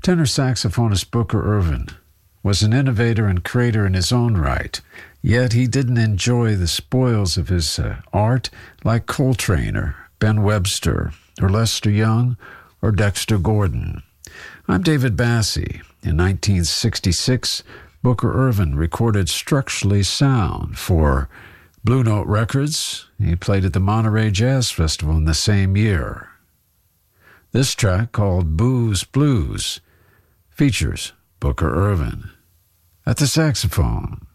Tenor saxophonist Booker Ervin was an innovator and creator in his own right, yet he didn't enjoy the spoils of his art like Coltrane or Ben Webster or Lester Young or Dexter Gordon. I'm David Bassie. In 1966, Booker Ervin recorded Structurally Sound for Blue Note Records. He played at the Monterey Jazz Festival in the same year. This track, called Booze Blues, features Booker Ervin at the saxophone.